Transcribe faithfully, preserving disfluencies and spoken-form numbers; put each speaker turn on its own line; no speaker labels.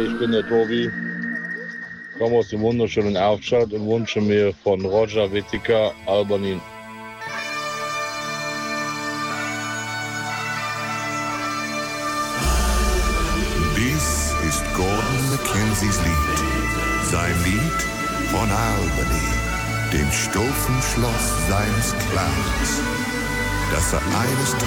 Hey, ich bin der Tobi, komme aus dem wunderschönen Erftstadt und wünsche mir von Roger Whittaker Albanin.
Dies ist Gordon Mackenzies Lied. Sein Lied von Albany, dem Stufenschloss seines Clans, das er eines